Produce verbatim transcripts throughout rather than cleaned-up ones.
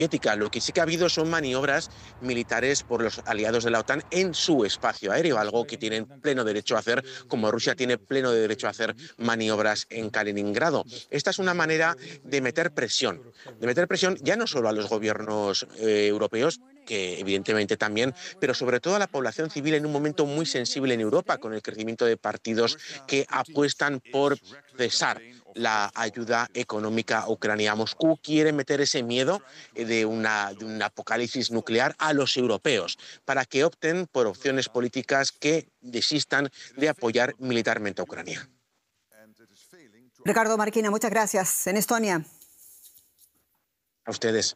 Lo que sí que ha habido son maniobras militares por los aliados de la OTAN en su espacio aéreo, algo que tienen pleno derecho a hacer, como Rusia tiene pleno derecho a hacer maniobras en Kaliningrado. Esta es una manera de meter presión, de meter presión ya no solo a los gobiernos eh, europeos, que evidentemente también, pero sobre todo a la población civil en un momento muy sensible en Europa, con el crecimiento de partidos que apuestan por cesar la ayuda económica a Ucrania. Moscú quiere meter ese miedo de, una, de un apocalipsis nuclear a los europeos para que opten por opciones políticas que desistan de apoyar militarmente a Ucrania. Ricardo Marquina, muchas gracias. En Estonia. A ustedes.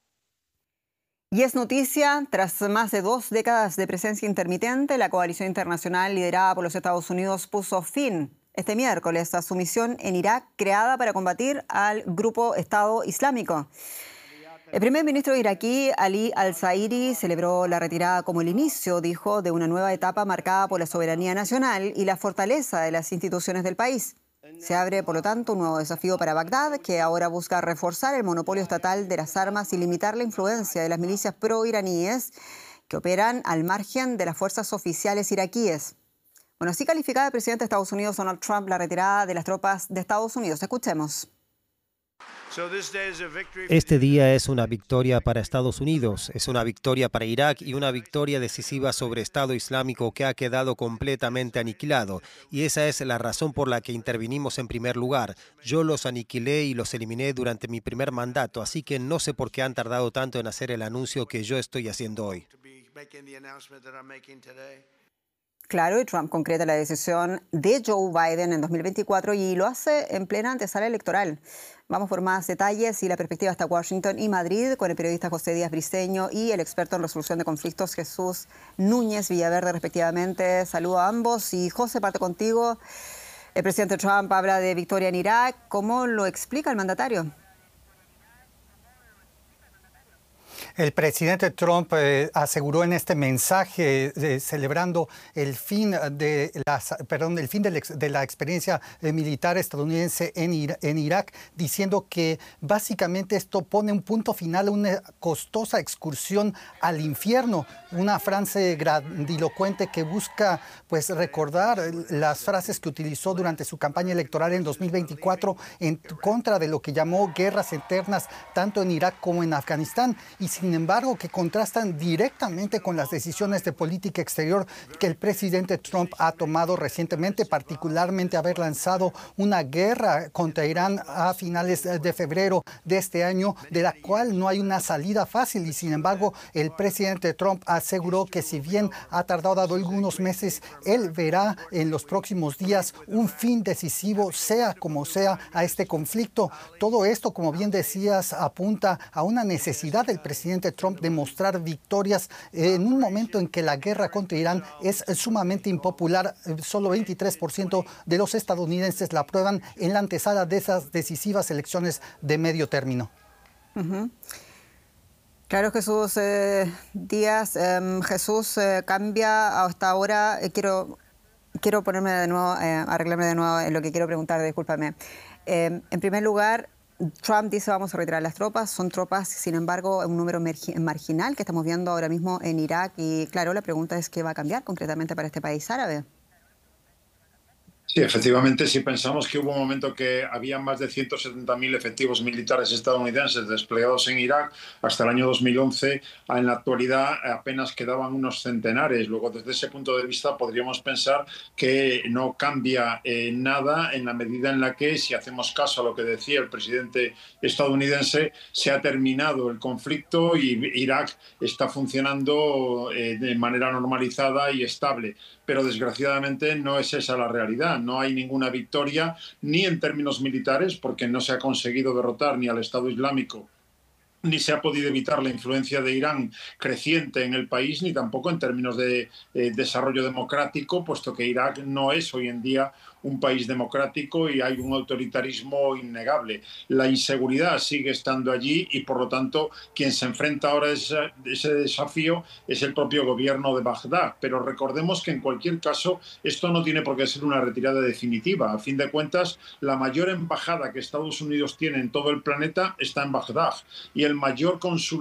Y es noticia, tras más de dos décadas de presencia intermitente, la coalición internacional liderada por los Estados Unidos puso fin este miércoles a su misión en Irak, creada para combatir al grupo Estado Islámico. El primer ministro iraquí, Ali al-Zairi, celebró la retirada como el inicio, dijo, de una nueva etapa marcada por la soberanía nacional y la fortaleza de las instituciones del país. Se abre, por lo tanto, un nuevo desafío para Bagdad, que ahora busca reforzar el monopolio estatal de las armas y limitar la influencia de las milicias pro-iraníes que operan al margen de las fuerzas oficiales iraquíes. Bueno, así calificaba el presidente de Estados Unidos, Donald Trump, la retirada de las tropas de Estados Unidos. Escuchemos. Este día es una victoria para Estados Unidos, es una victoria para Irak y una victoria decisiva sobre Estado Islámico que ha quedado completamente aniquilado. Y esa es la razón por la que intervinimos en primer lugar. Yo los aniquilé y los eliminé durante mi primer mandato, así que no sé por qué han tardado tanto en hacer el anuncio que yo estoy haciendo hoy. Claro, y Trump concreta la decisión de Joe Biden en dos mil veinticuatro y lo hace en plena antesala electoral. Vamos por más detalles y la perspectiva hasta Washington y Madrid con el periodista José Díaz Briceño y el experto en resolución de conflictos Jesús Núñez Villaverde, respectivamente. Saludo a ambos. Y José, parto contigo. El presidente Trump habla de victoria en Irak. ¿Cómo lo explica el mandatario? El presidente Trump eh, aseguró en este mensaje eh, celebrando el fin de las, perdón, el fin de la, de la experiencia eh, militar estadounidense en, Ir, en Irak, diciendo que básicamente esto pone un punto final a una costosa excursión al infierno, una frase grandilocuente que busca pues recordar las frases que utilizó durante su campaña electoral en dos mil veinticuatro en contra de lo que llamó guerras eternas tanto en Irak como en Afganistán, y sin embargo que contrastan directamente con las decisiones de política exterior que el presidente Trump ha tomado recientemente, particularmente haber lanzado una guerra contra Irán a finales de febrero de este año, de la cual no hay una salida fácil, y sin embargo el presidente Trump aseguró que si bien ha tardado algunos meses, él verá en los próximos días un fin decisivo, sea como sea, a este conflicto. Todo esto, como bien decías, apunta a una necesidad del presidente Trump de mostrar victorias en un momento en que la guerra contra Irán es sumamente impopular. Solo veintitrés por ciento de los estadounidenses la aprueban en la antesala de esas decisivas elecciones de medio término. Uh-huh. Claro, Jesús eh, Díaz. Eh, Jesús, eh, cambia hasta ahora. Eh, quiero, quiero ponerme de nuevo, eh, arreglarme de nuevo en lo que quiero preguntar, discúlpame. Eh, en primer lugar, Trump dice vamos a retirar las tropas, son tropas, sin embargo, un número marginal que estamos viendo ahora mismo en Irak, y claro, la pregunta es qué va a cambiar concretamente para este país árabe. Sí, efectivamente, si pensamos que hubo un momento que había más de ciento setenta mil efectivos militares estadounidenses desplegados en Irak hasta el año dos mil once, en la actualidad apenas quedaban unos centenares. Luego, desde ese punto de vista, podríamos pensar que no cambia eh, nada en la medida en la que, si hacemos caso a lo que decía el presidente estadounidense, se ha terminado el conflicto y Irak está funcionando eh, de manera normalizada y estable. Pero desgraciadamente no es esa la realidad. No hay ninguna victoria ni en términos militares, porque no se ha conseguido derrotar ni al Estado Islámico, ni se ha podido evitar la influencia de Irán creciente en el país, ni tampoco en términos de eh, desarrollo democrático, puesto que Irak no es hoy en día un país democrático y hay un autoritarismo innegable. La inseguridad sigue estando allí y, por lo tanto, quien se enfrenta ahora a ese, ese desafío es el propio gobierno de Bagdad. Pero recordemos que, en cualquier caso, esto no tiene por qué ser una retirada definitiva. A fin de cuentas, la mayor embajada que Estados Unidos tiene en todo el planeta está en Bagdad, y el el mayor consumo